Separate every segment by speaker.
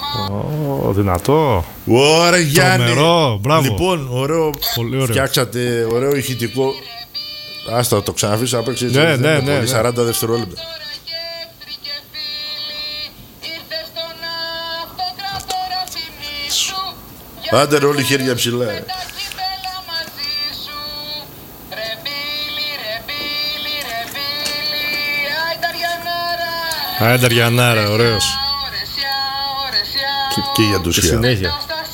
Speaker 1: Δυνατό.
Speaker 2: Ωραία, Γιάννη.
Speaker 1: Τρομερό, μπράβο.
Speaker 2: Λοιπόν, ωραίο.
Speaker 1: Πολύ ωραίο.
Speaker 2: Φτιάξατε ωραίο ηχητικό. Άστα, το ξαναφήσω απ' έξω.
Speaker 1: Ναι.
Speaker 2: 40 δευτερόλεπτα. Άντε ρε, όλοι χέρια ψηλά.
Speaker 1: Άιντε Ριανάρα, ωραίος.
Speaker 2: Και για τους
Speaker 1: Στη συνέχεια.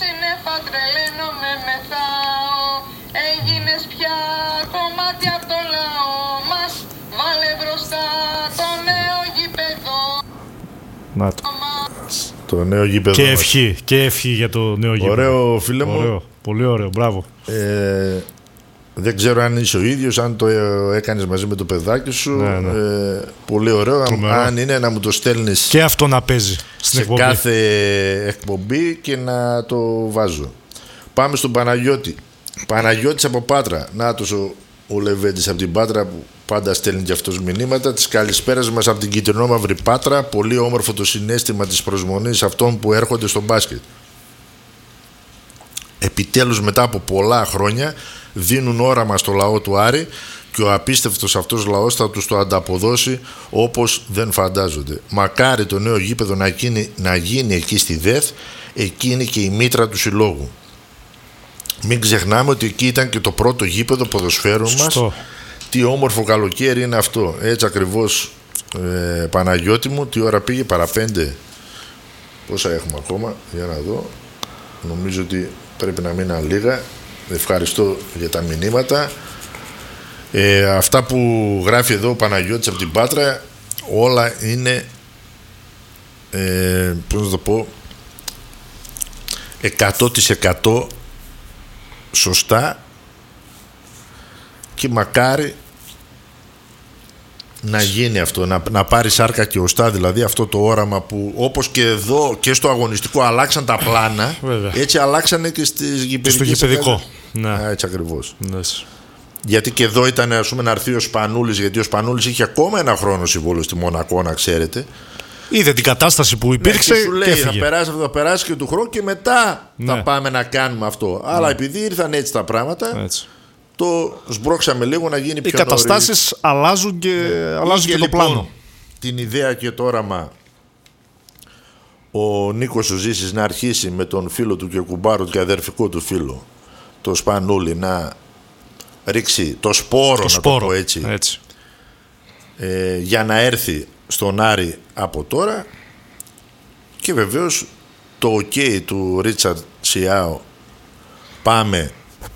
Speaker 1: Να το.
Speaker 2: Το νέο γήπεδο.
Speaker 1: Και ευχή για το νέο γήπεδο.
Speaker 2: Ωραίο, φίλε μου.
Speaker 1: Ωραίο. Πολύ ωραίο, μπράβο.
Speaker 2: Δεν ξέρω αν είσαι ο ίδιος, αν το έκανες μαζί με το παιδάκι σου.
Speaker 1: Ναι.
Speaker 2: Πολύ ωραίο.
Speaker 1: Τρομερό.
Speaker 2: Αν είναι να μου το στέλνεις
Speaker 1: Και αυτό να παίζει στην
Speaker 2: σε
Speaker 1: εκπομπή.
Speaker 2: κάθε εκπομπή και να το βάζω. Πάμε στον Παναγιώτη. Παναγιώτης από Πάτρα. Νάτος ο Λεβέντης από την Πάτρα που πάντα στέλνει και αυτός μηνύματα. Τις καλησπέρας μας από την κυτρινόμαυρη Πάτρα. Πολύ όμορφο το συναίσθημα της προσμονής αυτών που έρχονται στο μπάσκετ. Επιτέλους μετά από πολλά χρόνια δίνουν όραμα στο λαό του Άρη και ο απίστευτος αυτός λαός θα τους το ανταποδώσει όπως δεν φαντάζονται. Μακάρι το νέο γήπεδο να γίνει εκεί στη ΔΕΘ, εκείνη και η μήτρα του συλλόγου. Μην ξεχνάμε ότι εκεί ήταν και το πρώτο γήπεδο ποδοσφαίρου μας. Τι όμορφο καλοκαίρι είναι αυτό. Έτσι ακριβώς, Παναγιώτη μου. Τι ώρα πήγε, παρά 5? Πόσα έχουμε ακόμα, για να δω. Νομίζω ότι πρέπει να μείναν λίγα. Ευχαριστώ για τα μηνύματα. Αυτά που γράφει εδώ ο Παναγιώτης από την Πάτρα, όλα είναι πώς να το πω, 100% σωστά και μακάρι να γίνει αυτό, να πάρει σάρκα και οστά, δηλαδή αυτό το όραμα που όπως και εδώ και στο αγωνιστικό αλλάξαν τα πλάνα.
Speaker 1: Βέβαια.
Speaker 2: Έτσι αλλάξανε και στις γηπεδικές.
Speaker 1: Στο γηπεδικό. Ναι.
Speaker 2: Έτσι ακριβώς.
Speaker 1: Ναι.
Speaker 2: Γιατί και εδώ ήταν, ας πούμε, να έρθει ο Σπανούλης, γιατί ο Σπανούλης είχε ακόμα ένα χρόνο συμβόλαιο στη Μονακό, να ξέρετε.
Speaker 1: Είδε την κατάσταση που υπήρξε.
Speaker 2: Και σου λέει,
Speaker 1: και
Speaker 2: θα περάσει και του χρόνου και μετά θα πάμε να κάνουμε αυτό. Αλλά επειδή ήρθαν έτσι τα πράγματα,
Speaker 1: Έτσι.
Speaker 2: το σμπρώξαμε λίγο να γίνει πιο νωρίς.
Speaker 1: Οι καταστάσεις αλλάζουν και, αλλάζουν και το
Speaker 2: λοιπόν
Speaker 1: πλάνο.
Speaker 2: Την ιδέα και το όραμα ο Νίκος ο Ζήσης να αρχίσει με τον φίλο του και κουμπάρο και αδερφικό του φίλο, το Σπανούλη, να ρίξει το σπόρο, να το πω έτσι. Για να έρθει στον Άρη από τώρα. Και βεβαίως το OK του Ρίτσαρντ Σιάο, πάμε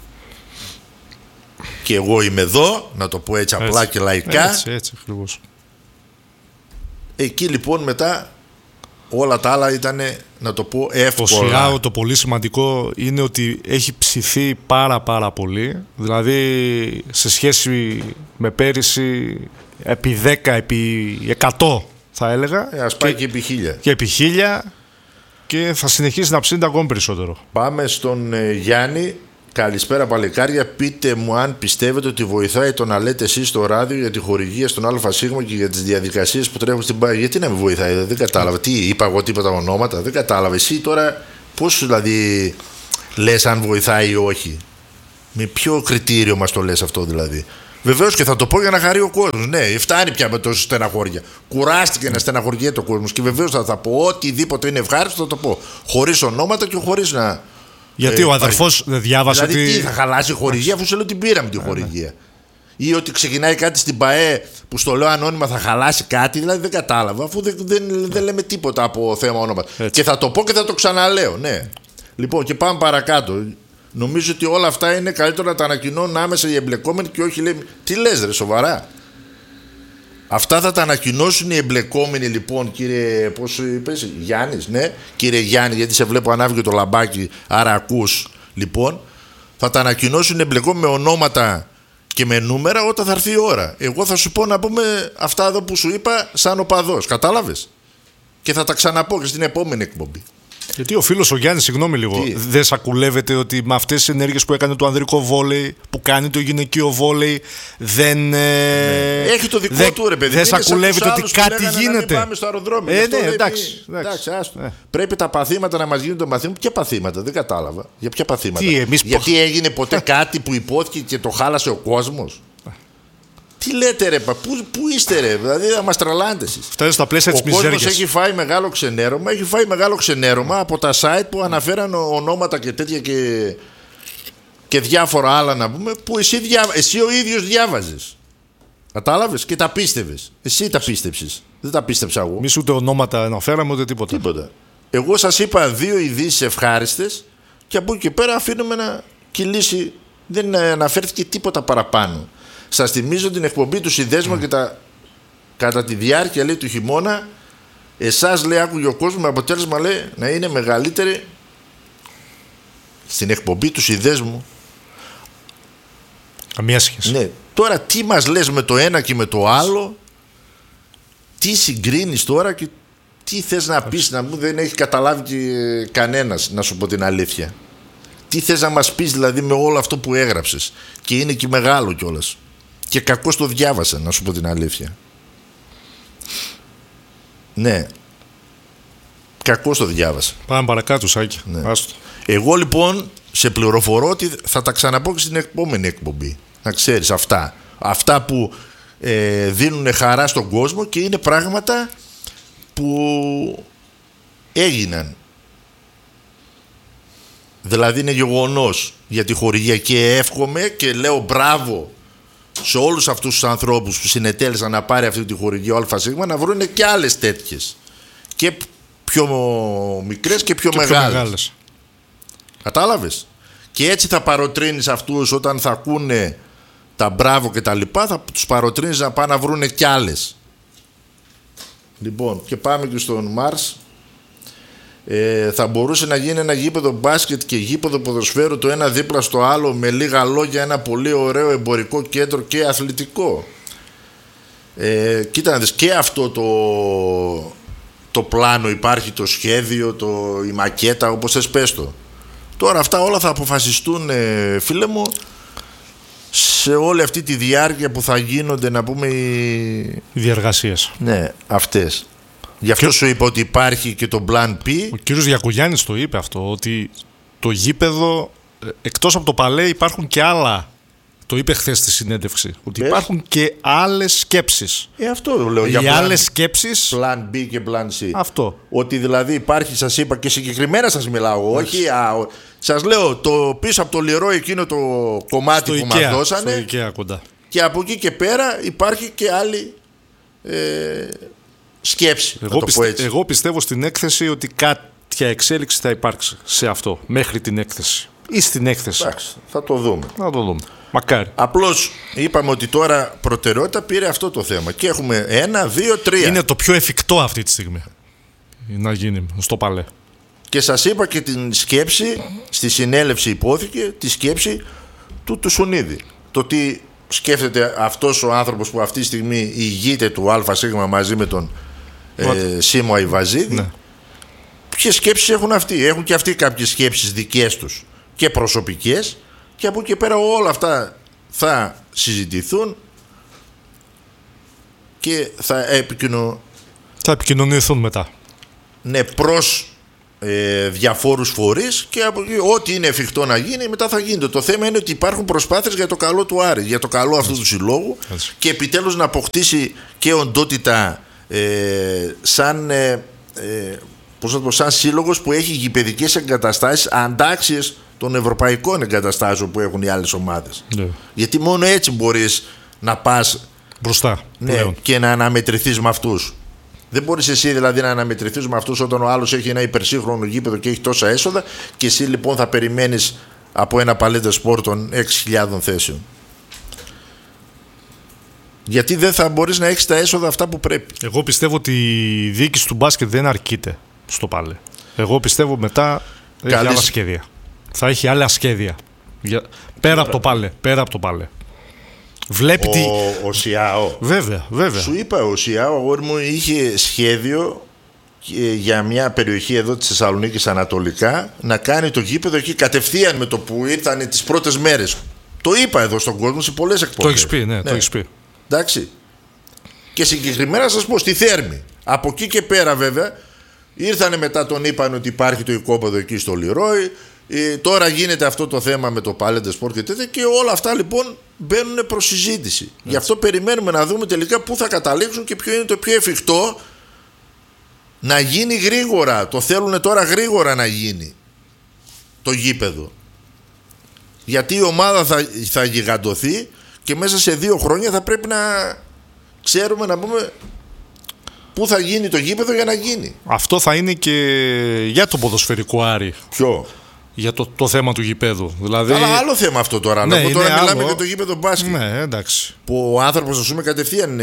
Speaker 2: και εγώ είμαι εδώ, να το πω έτσι απλά και λαϊκά.
Speaker 1: Έτσι ακριβώς.
Speaker 2: Εκεί λοιπόν μετά όλα τα άλλα ήταν, να το πω, εύκολα.
Speaker 1: Το Σιάο, το πολύ σημαντικό είναι ότι έχει ψηθεί πάρα πολύ. Δηλαδή σε σχέση με πέρυσι επί 10, επί 100 θα έλεγα.
Speaker 2: Ας πάει και επί 1000.
Speaker 1: Και επί 1000 και θα συνεχίσει να ψήνεται ακόμη περισσότερο.
Speaker 2: Πάμε στον Γιάννη. Καλησπέρα παλικάρια. Πείτε μου αν πιστεύετε ότι βοηθάει το να λέτε εσείς στο ράδιο για τη χορηγία στον ΑΣ και για τις διαδικασίες που τρέχουν στην ΠΑΕ. Γιατί να με βοηθάει, δεν κατάλαβα. Τι είπα εγώ, τίποτα ονόματα, δεν κατάλαβα. Εσύ τώρα πώς δηλαδή λες αν βοηθάει ή όχι? Με ποιο κριτήριο μας το λες αυτό δηλαδή? Βεβαίως και θα το πω για να χαρεί ο κόσμος. Ναι, φτάνει πια με τόση στεναχώρια. Κουράστηκε να στεναχωριέται ο κόσμος και βεβαίως θα πω οτιδήποτε είναι ευχάριστο, θα το πω. Χωρίς ονόματα και χωρίς να.
Speaker 1: Γιατί ο αδερφός δεν διάβασε.
Speaker 2: Δηλαδή, τι θα χαλάσει η χορηγία, αφού σε λέω την πήραμε τη χορηγία. Ή ότι ξεκινάει κάτι στην ΠΑΕ που στο λέω ανώνυμα θα χαλάσει κάτι, δηλαδή δεν κατάλαβα, αφού δεν λέμε τίποτα από θέμα ονόματα. Και θα το πω και θα το ξαναλέω, ναι. Λοιπόν, και πάμε παρακάτω. Νομίζω ότι όλα αυτά είναι καλύτερο να τα ανακοινώνουν άμεσα οι εμπλεκόμενοι και όχι λέει. Τι λες, ρε, σοβαρά? Αυτά θα τα ανακοινώσουν οι εμπλεκόμενοι, λοιπόν, κύριε. Πώς είπες, Γιάννης, ναι. Κύριε Γιάννη, γιατί σε βλέπω ανάβει το λαμπάκι, άρα ακούς. Λοιπόν, θα τα ανακοινώσουν οι εμπλεκόμενοι με ονόματα και με νούμερα όταν θα έρθει η ώρα. Εγώ θα σου πω να πούμε αυτά εδώ που σου είπα σαν οπαδός. Κατάλαβες? Και θα τα ξαναπώ και στην επόμενη εκπομπή.
Speaker 1: Γιατί ο φίλος ο Γιάννης, συγγνώμη λίγο, δεν σακουλεύεται ότι με αυτές τις ενέργειες που έκανε το ανδρικό βόλεϊ, που κάνει το γυναικείο βόλεϊ, δεν.
Speaker 2: Έχει το δικό του, ρε παιδί.
Speaker 1: Δεν σακουλεύεται ότι κάτι γίνεται.
Speaker 2: Πάμε στο αεροδρόμιο.
Speaker 1: Ναι, εντάξει.
Speaker 2: Πρέπει τα παθήματα να μας γίνονται μαθήματα. Ποια παθήματα, δεν κατάλαβα. Για ποια παθήματα. Γιατί έγινε ποτέ κάτι που υπόθηκε και το χάλασε ο κόσμος. Τι λέτε ρε, πού είστε ρε, δηλαδή θα μας τρελάνετε εσείς.
Speaker 1: Φτάνει στα πλαίσια της μιζέριας.
Speaker 2: Ο κόσμος έχει φάει μεγάλο ξενέρωμα από τα site που αναφέραν ονόματα και τέτοια και διάφορα άλλα να πούμε, που εσύ ο ίδιος διάβαζες. Κατάλαβες και τα πίστευες. Εσύ τα πίστεψες. Δεν τα πίστεψα εγώ.
Speaker 1: Εμείς ούτε ονόματα αναφέραμε ούτε τίποτα.
Speaker 2: Εγώ σας είπα 2 ειδήσεις ευχάριστες και από εκεί και πέρα αφήνουμε να κυλήσει. Δεν αναφέρθηκε τίποτα παραπάνω. Σας θυμίζω την εκπομπή του Συνδέσμου και κατά τη διάρκεια λέει, του χειμώνα, εσάς λέει άκουγε ο κόσμος με αποτέλεσμα λέει να είναι μεγαλύτερη στην εκπομπή του Συνδέσμου.
Speaker 1: Καμία σχέση.
Speaker 2: Ναι. Τώρα τι μας λες με το ένα και με το άλλο, τι συγκρίνεις τώρα και τι θες να πεις, να μου δεν έχει καταλάβει και κανένας, να σου πω την αλήθεια. Τι θες να μας πεις δηλαδή με όλο αυτό που έγραψες, και είναι και μεγάλο κιόλας. Και κακώς το διάβασα, να σου πω την αλήθεια. Ναι. Κακώς το διάβασα.
Speaker 1: Πάμε παρακάτω, Σάκη.
Speaker 2: Ναι. Εγώ λοιπόν σε πληροφορώ ότι θα τα ξαναπώ και στην επόμενη εκπομπή. Να ξέρεις αυτά. Αυτά που δίνουν χαρά στον κόσμο και είναι πράγματα που έγιναν. Δηλαδή είναι γεγονός για τη χορηγία και εύχομαι και λέω μπράβο σε όλους αυτούς τους ανθρώπους που συνετέλεσαν να πάρει αυτή τη χορηγία ο ΑΣ να βρουν και άλλες τέτοιες και πιο μικρές και πιο μεγάλες. Κατάλαβες? Και έτσι θα παροτρύνεις αυτούς όταν θα ακούνε τα μπράβο και τα λοιπά, θα τους παροτρύνεις να πάνε να βρουν και άλλες. Λοιπόν, και πάμε και στον Μάρς. Θα μπορούσε να γίνει ένα γήπεδο μπάσκετ και γήπεδο ποδοσφαίρου το ένα δίπλα στο άλλο, με λίγα λόγια ένα πολύ ωραίο εμπορικό κέντρο και αθλητικό. Κοίτα να δεις, και αυτό το πλάνο υπάρχει, το σχέδιο, η μακέτα, όπως θες πες το. Τώρα αυτά όλα θα αποφασιστούν, φίλε μου, σε όλη αυτή τη διάρκεια που θα γίνονται, να πούμε, οι
Speaker 1: διεργασίες.
Speaker 2: Ναι, αυτές. Γι' αυτό σου είπα ότι υπάρχει και το Plan P.
Speaker 1: Ο κύριος Γιακουγιάννης το είπε αυτό, ότι το γήπεδο, εκτός από το παλέ, υπάρχουν και άλλα. Το είπε χθες στη συνέντευξη. Ότι υπάρχουν και άλλες σκέψεις.
Speaker 2: Αυτό λέω.
Speaker 1: Οι άλλες σκέψεις.
Speaker 2: Plan B και Plan C.
Speaker 1: Αυτό.
Speaker 2: Ότι δηλαδή υπάρχει, σας είπα και συγκεκριμένα σας μιλάω. Όχι, σας λέω το πίσω από το λιρό εκείνο το κομμάτι που μας δώσανε.
Speaker 1: Στο IKEA κοντά.
Speaker 2: Και από εκεί και πέρα υπάρχει και άλλη σκέψη.
Speaker 1: Εγώ πιστεύω στην έκθεση ότι κάποια εξέλιξη θα υπάρξει σε αυτό μέχρι την έκθεση. Ή στην έκθεση.
Speaker 2: Εντάξει, θα το δούμε.
Speaker 1: Να το δούμε. Μακάρι.
Speaker 2: Απλώς είπαμε ότι τώρα προτεραιότητα πήρε αυτό το θέμα. Και έχουμε 1, 2, 3.
Speaker 1: Είναι το πιο εφικτό αυτή τη στιγμή να γίνει στο παλέ.
Speaker 2: Και σας είπα και την σκέψη, στη συνέλευση υπόθηκε, τη σκέψη του Σουνίδη. Το τι σκέφτεται αυτός ο άνθρωπος που αυτή τη στιγμή ηγείται του ΑΣ μαζί με τον Σίμω Αϊβαζίδη. Ναι. Ποιες σκέψεις έχουν αυτοί? Έχουν και αυτοί κάποιες σκέψεις δικές τους και προσωπικές, και από εκεί και πέρα όλα αυτά θα συζητηθούν και θα
Speaker 1: επικοινωνηθούν μετά.
Speaker 2: Ναι, προς διαφόρους φορείς, και από εκεί ό,τι είναι εφικτό να γίνει μετά θα γίνεται. Το θέμα είναι ότι υπάρχουν προσπάθειες για το καλό του Άρη, για το καλό αυτού του συλλόγου, και επιτέλους να αποκτήσει και οντότητα σαν σύλλογος που έχει γηπεδικές εγκαταστάσεις αντάξιες των ευρωπαϊκών εγκαταστάσεων που έχουν οι άλλες ομάδες. Ναι. Γιατί μόνο έτσι μπορείς να πας
Speaker 1: μπροστά,
Speaker 2: ναι, και να αναμετρηθείς με αυτούς. Δεν μπορείς εσύ δηλαδή να αναμετρηθείς με αυτούς όταν ο άλλος έχει ένα υπερσύγχρονο γήπεδο και έχει τόσα έσοδα, και εσύ λοιπόν θα περιμένεις από ένα Παλέτα Σπορ των 6.000 θέσεων. Γιατί δεν θα μπορείς να έχεις τα έσοδα αυτά που πρέπει.
Speaker 1: Εγώ πιστεύω ότι η διοίκηση του μπάσκετ δεν αρκείται στο Παλέ. Εγώ πιστεύω μετά έχει άλλα σχέδια. Θα έχει άλλα σχέδια. Πέρα από το Παλέ. Βλέπει
Speaker 2: ο Σιάο.
Speaker 1: Βέβαια.
Speaker 2: Σου είπα, ο Σιάο, αγόρι μου, είχε σχέδιο για μια περιοχή εδώ της Θεσσαλονίκης ανατολικά, να κάνει το γήπεδο εκεί κατευθείαν με το που ήρθαν τις πρώτες μέρες. Το είπα εδώ στον κόσμο σε πολλές εκπομπές.
Speaker 1: Το έχεις πει, ναι, το έχεις πει.
Speaker 2: Εντάξει. Και συγκεκριμένα σας πω στη Θέρμη. Από εκεί και πέρα βέβαια ήρθανε μετά, τον είπαν ότι υπάρχει το οικόπεδο εκεί στο Λιρόι. Τώρα γίνεται αυτό το θέμα με το Palette Sport και τέτοια, και όλα αυτά λοιπόν μπαίνουν προς συζήτηση. Γι' αυτό περιμένουμε να δούμε τελικά πού θα καταλήξουν και ποιο είναι το πιο εφικτό να γίνει γρήγορα. Το θέλουν τώρα γρήγορα να γίνει το γήπεδο. Γιατί η ομάδα θα γιγαντωθεί και μέσα σε 2 χρόνια θα πρέπει να ξέρουμε, να πούμε, πού θα γίνει το γήπεδο για να γίνει.
Speaker 1: Αυτό θα είναι και για το ποδοσφαιρικό Άρη.
Speaker 2: Ποιο?
Speaker 1: Για το θέμα του γηπέδου. Δηλαδή...
Speaker 2: Αλλά άλλο θέμα αυτό τώρα.
Speaker 1: Ναι,
Speaker 2: αλλά τώρα μιλάμε
Speaker 1: άλλο...
Speaker 2: για το γήπεδο μπάσκετ.
Speaker 1: Ναι, εντάξει.
Speaker 2: Που ο άνθρωπος, ας πούμε, κατευθείαν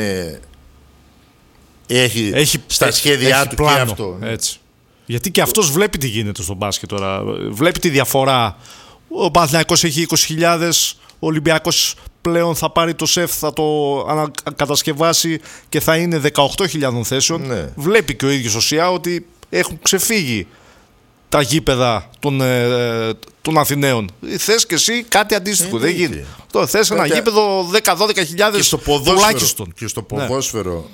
Speaker 2: έχει στα σχέδιά του
Speaker 1: πλάνο,
Speaker 2: και αυτό.
Speaker 1: Έτσι. Γιατί και αυτός βλέπει τι γίνεται στο μπάσκετ τώρα. Βλέπει τη διαφορά. Ο Παναθηναϊκός έχει 20.000, ο Ολυμπιακός πλέον θα πάρει το ΣΕΦ, θα το κατασκευάσει και θα είναι 18.000 θέσεων.
Speaker 2: Ναι.
Speaker 1: Βλέπει και ο ίδιος ο ΣΙΑ ότι έχουν ξεφύγει τα γήπεδα των Αθηναίων. Θες και εσύ κάτι αντίστοιχο. Δεν γίνεται. Τώρα θες ένα γήπεδο 10-12.000 τουλάχιστον.
Speaker 2: Και στο ποδόσφαιρο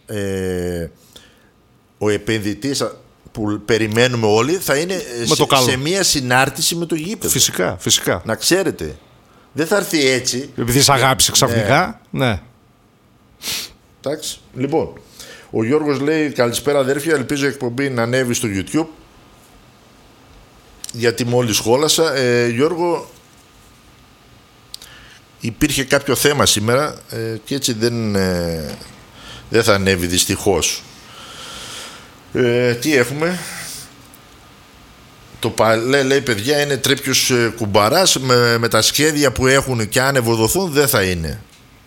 Speaker 2: ο επενδυτής που περιμένουμε όλοι θα είναι σε μια συνάρτηση με το γήπεδο.
Speaker 1: Φυσικά, φυσικά.
Speaker 2: Να ξέρετε. Δεν θα έρθει έτσι.
Speaker 1: Επειδή σε αγάπησε ξαφνικά. Ναι.
Speaker 2: Εντάξει. Λοιπόν, ο Γιώργος λέει: καλησπέρα αδέρφια, ελπίζω η εκπομπή να ανέβει στο YouTube. Γιατί μόλις σχόλασα. Γιώργο, υπήρχε κάποιο θέμα σήμερα και έτσι δεν θα ανέβει δυστυχώς. Τι έχουμε? Το Παλέ, λέει, παιδιά, είναι τρίπιος κουμπαράς με τα σχέδια που έχουν, και αν ευοδοθούν δεν θα είναι.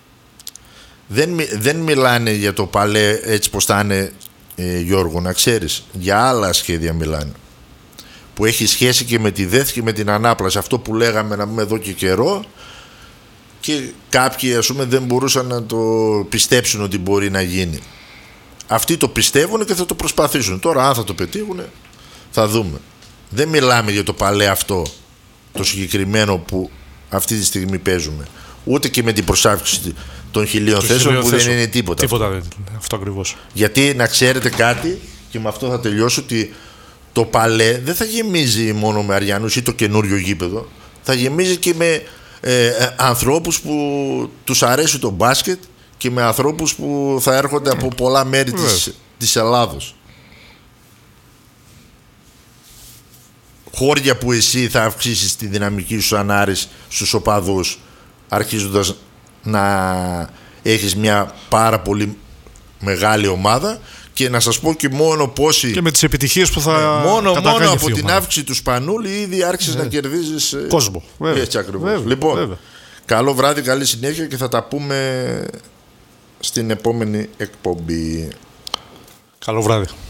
Speaker 2: Δεν μιλάνε για το Παλέ έτσι πως θα είναι, Γιώργο, να ξέρεις. Για άλλα σχέδια μιλάνε, που έχει σχέση και με τη ΔΕΘ και με την ανάπλαση. Αυτό που λέγαμε να πούμε εδώ και καιρό, και κάποιοι, ας πούμε, δεν μπορούσαν να το πιστέψουν ότι μπορεί να γίνει. Αυτοί το πιστεύουν και θα το προσπαθήσουν. Τώρα αν θα το πετύχουν θα δούμε. Δεν μιλάμε για το Παλέ αυτό το συγκεκριμένο που αυτή τη στιγμή παίζουμε. Ούτε και με την προσάυξη των 1.000 θέσεων που δεν είναι τίποτα.
Speaker 1: Τίποτα δεν είναι. Αυτό ακριβώς.
Speaker 2: Γιατί να ξέρετε κάτι, και με αυτό θα τελειώσω, ότι το Παλέ δεν θα γεμίζει μόνο με Αριανούς ή το καινούριο γήπεδο. Θα γεμίζει και με ανθρώπους που τους αρέσει το μπάσκετ και με ανθρώπους που θα έρχονται από πολλά μέρη της Ελλάδος. Χώρια που εσύ θα αυξήσεις τη δυναμική σου σαν Άρης στους οπαδούς, αρχίζοντας να έχεις μια πάρα πολύ μεγάλη ομάδα. Και να σας πω και μόνο πόσοι.
Speaker 1: Και με τις επιτυχίες που θα.
Speaker 2: Μόνο από την αύξηση του Σπανούλη ήδη άρχισες να κερδίζεις
Speaker 1: κόσμο. Βέβαια.
Speaker 2: Έτσι ακριβώς. Λοιπόν, καλό βράδυ, καλή συνέχεια και θα τα πούμε στην επόμενη εκπομπή.
Speaker 1: Καλό βράδυ.